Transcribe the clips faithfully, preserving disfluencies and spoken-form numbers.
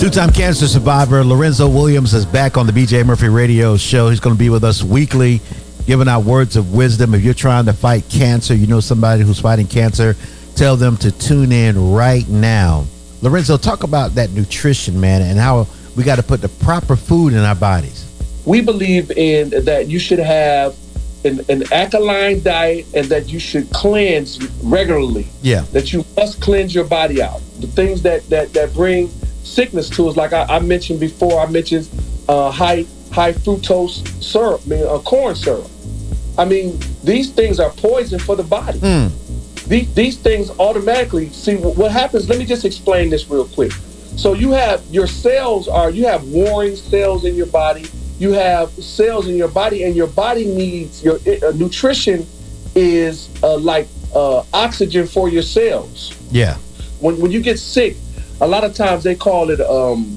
Two-time cancer survivor Lorenzo Williams is back on the B J Murphy Radio Show. He's going to be with us weekly, giving out words of wisdom. If you're trying to fight cancer, you know somebody who's fighting cancer, tell them to tune in right now. Lorenzo, talk about that nutrition, man, and how we got to put the proper food in our bodies. We believe in that you should have an, an alkaline diet and that you should cleanse regularly. Yeah. That you must cleanse your body out. The things that that, that bring sickness to us, like I, I mentioned before, I mentioned uh, high high fructose syrup, I mean, uh, corn syrup. I mean, these things are poison for the body. Mm. These, these things automatically, see what happens, let me just explain this real quick. So you have, your cells are, you have warring cells in your body, you have cells in your body, and your body needs, your uh, nutrition is uh, like uh, oxygen for your cells. Yeah. When, when you get sick, a lot of times they call it um,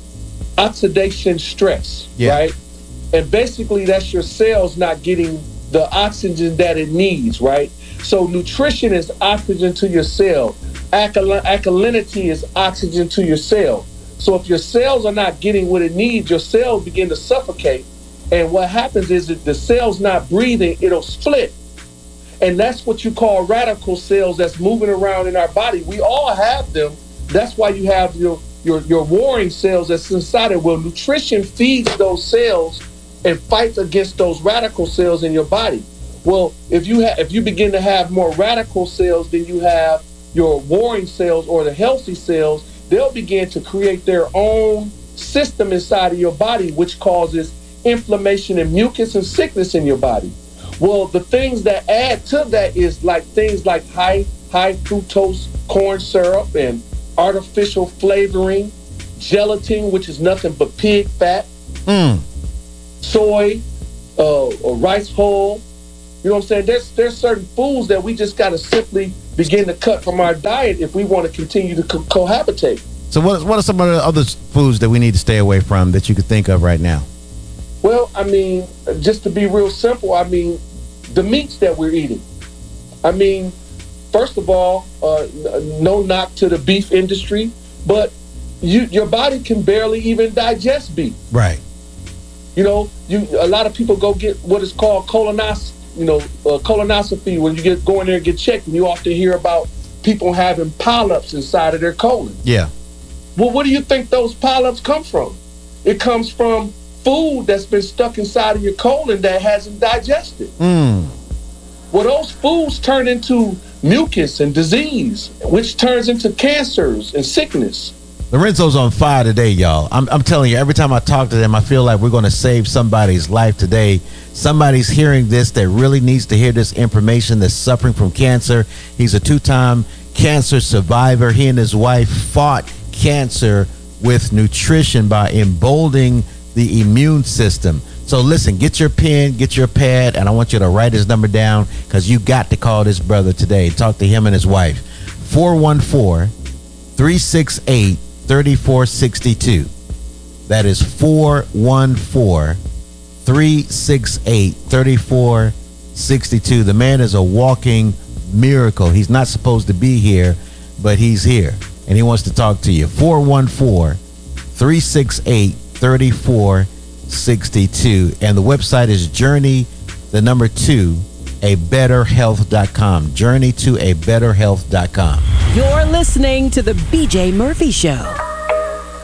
oxidation stress, yeah. right? And basically that's your cells not getting the oxygen that it needs, right? So nutrition is oxygen to your cell. Alkal- alkalinity is oxygen to your cell. So if your cells are not getting what it needs, your cells begin to suffocate. And what happens is that the cell's not breathing, it'll split. And that's what you call radical cells that's moving around in our body. We all have them. That's why you have your, your, your warring cells that's inside it. Well, nutrition feeds those cells and fights against those radical cells in your body. Well, if you ha- if you begin to have more radical cells than you have your warring cells or the healthy cells, they'll begin to create their own system inside of your body, which causes inflammation and mucus and sickness in your body. Well, the things that add to that is like things like high high fructose corn syrup and artificial flavoring, gelatin, which is nothing but pig fat, mm. soy, uh, or rice hull. You know what I'm saying? There's there's certain foods that we just got to simply begin to cut from our diet if we want to continue to co- cohabitate. So what what are some of the other foods that we need to stay away from that you could think of right now? Well, I mean, just to be real simple, I mean, the meats that we're eating. I mean, first of all, uh, no knock to the beef industry, but you, your body can barely even digest beef. Right. You know, you a lot of people go get what is called colonoscopy, you know, uh, colonoscopy when you get go in there and get checked, and you often hear about people having polyps inside of their colon. Yeah. Well, where do you think those polyps come from? It comes from food that's been stuck inside of your colon that hasn't digested. Mm. Well, those foods turn into mucus and disease, which turns into cancers and sickness. Lorenzo's on fire today, y'all. I'm, I'm telling you, every time I talk to them, I feel like we're going to save somebody's life today. Somebody's hearing this that really needs to hear this information, that's suffering from cancer. He's a two-time cancer survivor. He and his wife fought cancer with nutrition by emboldening the immune system. So listen, get your pen, get your pad, and I want you to write his number down because you got to call this brother today. Talk to him and his wife. four one four, three six eight, three four six two. That is four one four, three six eight, three four six two. The man is a walking miracle. He's not supposed to be here, but he's here, and he wants to talk to you. four one four, three six eight, three four six two. And the website is Journey, the number two, a better health dot com. Journey to a better health dot com. You're listening to the B J Murphy Show.